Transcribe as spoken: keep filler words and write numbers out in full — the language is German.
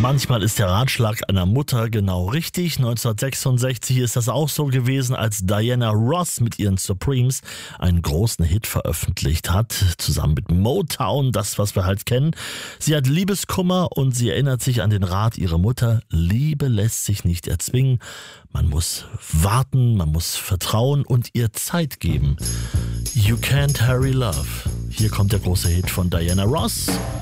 Manchmal ist der Ratschlag einer Mutter genau richtig. neunzehnhundertsechsundsechzig ist das auch so gewesen, als Diana Ross mit ihren Supremes einen großen Hit veröffentlicht hat, zusammen mit Motown, das, was wir halt kennen. Sie hat Liebeskummer und sie erinnert sich an den Rat ihrer Mutter: Liebe lässt sich nicht erzwingen. Man muss warten, man muss vertrauen und ihr Zeit geben. You can't hurry love. Hier kommt der große Hit von Diana Ross.